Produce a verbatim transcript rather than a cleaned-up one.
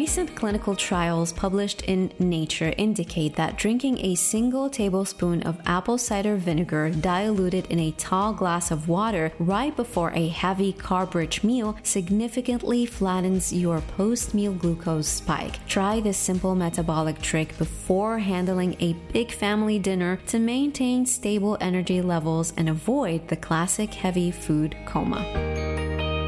recent clinical trials published in Nature indicate that drinking a single tablespoon of apple cider vinegar diluted in a tall glass of water right before a heavy carb-rich meal significantly flattens your post-meal glucose spike. Try this simple metabolic trick before handling a big family dinner to maintain stable energy levels and avoid the classic heavy food coma.